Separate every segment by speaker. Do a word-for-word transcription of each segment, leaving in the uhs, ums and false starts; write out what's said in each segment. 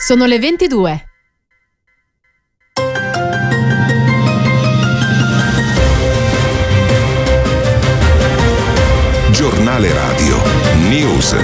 Speaker 1: Sono le ventidue.
Speaker 2: Giornale Radio News.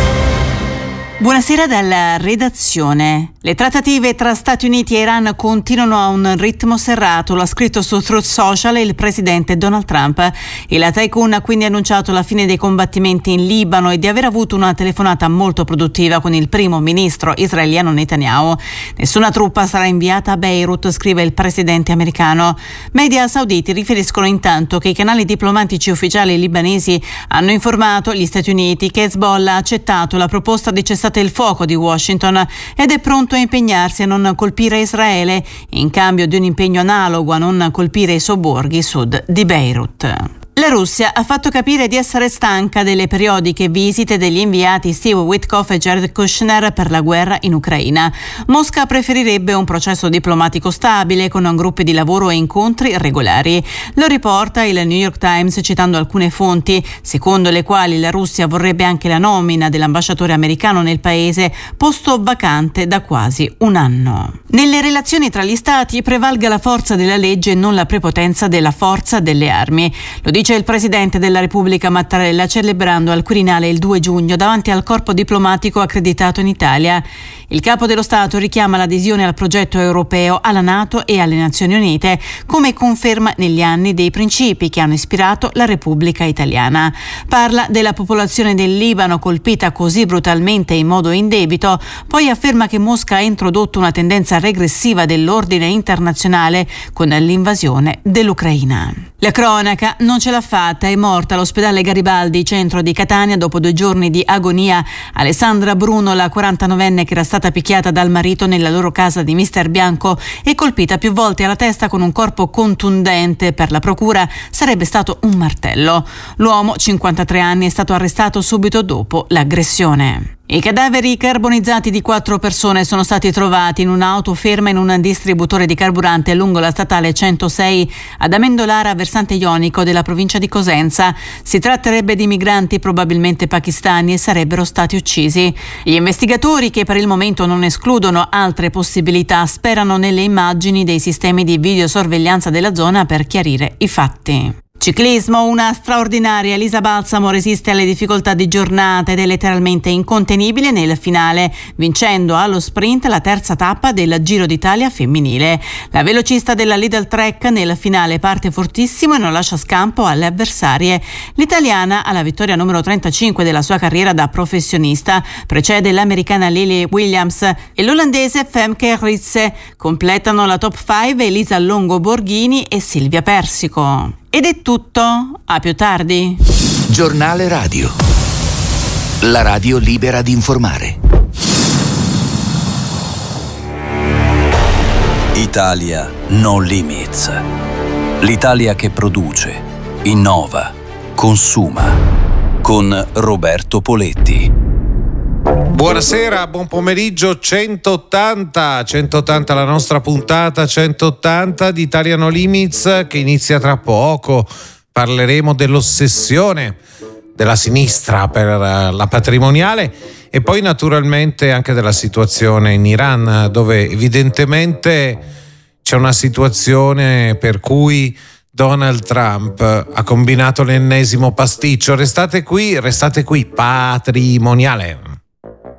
Speaker 3: Buonasera dalla redazione. Le trattative tra Stati Uniti e Iran continuano a un ritmo serrato, lo ha scritto su Truth Social il presidente Donald Trump. Il tycoon ha quindi annunciato la fine dei combattimenti in Libano e di aver avuto una telefonata molto produttiva con il primo ministro israeliano Netanyahu. Nessuna truppa sarà inviata a Beirut, scrive il presidente americano. Media sauditi riferiscono intanto che i canali diplomatici ufficiali libanesi hanno informato gli Stati Uniti che Hezbollah ha accettato la proposta di cessate il fuoco di Washington ed è pronto a impegnarsi a non colpire Israele in cambio di un impegno analogo a non colpire i sobborghi sud di Beirut. La Russia ha fatto capire di essere stanca delle periodiche visite degli inviati Steve Witkoff e Jared Kushner per la guerra in Ucraina. Mosca preferirebbe un processo diplomatico stabile con gruppi di lavoro e incontri regolari. Lo riporta il New York Times citando alcune fonti, secondo le quali la Russia vorrebbe anche la nomina dell'ambasciatore americano nel paese, posto vacante da quasi un anno. Nelle relazioni tra gli stati prevalga la forza della legge e non la prepotenza della forza delle armi. Lo dice il presidente della Repubblica Mattarella celebrando al Quirinale il due giugno davanti al corpo diplomatico accreditato in Italia. Il capo dello Stato richiama l'adesione al progetto europeo, alla NATO e alle Nazioni Unite come conferma negli anni dei principi che hanno ispirato la Repubblica Italiana. Parla della popolazione del Libano colpita così brutalmente in modo indebito, poi afferma che Mosca ha introdotto una tendenza regressiva dell'ordine internazionale con l'invasione dell'Ucraina. La cronaca non ce l'ha fatta, è morta all'ospedale Garibaldi, centro di Catania, dopo due giorni di agonia. Alessandra Bruno, la quarantanovenne che era stata picchiata dal marito nella loro casa di Mister Bianco e colpita più volte alla testa con un corpo contundente, per la procura sarebbe stato un martello. L'uomo, cinquantatré anni, è stato arrestato subito dopo l'aggressione. I cadaveri carbonizzati di quattro persone sono stati trovati in un'auto ferma in un distributore di carburante lungo la statale centosei ad Amendolara, versante ionico della provincia di Cosenza. Si tratterebbe di migranti probabilmente pakistani e sarebbero stati uccisi. Gli investigatori, che per il momento non escludono altre possibilità, sperano nelle immagini dei sistemi di videosorveglianza della zona per chiarire i fatti. Ciclismo, una straordinaria Elisa Balsamo resiste alle difficoltà di giornata ed è letteralmente incontenibile nel finale, vincendo allo sprint la terza tappa del Giro d'Italia femminile. La velocista della Lidl Trek nel finale parte fortissimo e non lascia scampo alle avversarie. L'italiana ha la vittoria numero trentacinque della sua carriera da professionista, precede l'americana Lily Williams e l'olandese Femke Ritze. Completano la top cinque Elisa Longo Borghini e Silvia Persico. Ed è tutto, a più tardi.
Speaker 4: Giornale Radio. La radio libera di informare.
Speaker 5: Italia No Limits. L'Italia che produce, innova, consuma. Con Roberto Poletti.
Speaker 6: Buonasera, buon pomeriggio. centottanta centottanta la nostra puntata centottanta di Italia No Limits, che inizia tra poco. Parleremo dell'ossessione della sinistra per la patrimoniale e poi naturalmente anche della situazione in Iran, dove evidentemente c'è una situazione per cui Donald Trump ha combinato l'ennesimo pasticcio. Restate qui, restate qui, patrimoniale.